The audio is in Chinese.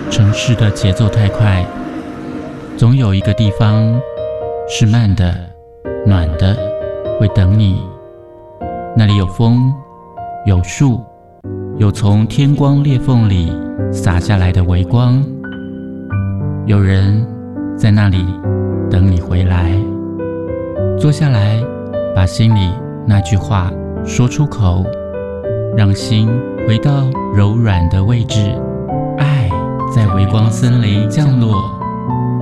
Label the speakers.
Speaker 1: 城市的节奏太快，总有一个地方是慢的、暖的，会等你。那里有风，有树，有从天光裂缝里洒下来的微光，有人在那里等你回来。坐下来，把心里那句话说出口，让心回到柔软的位置。爱在微光森林降落，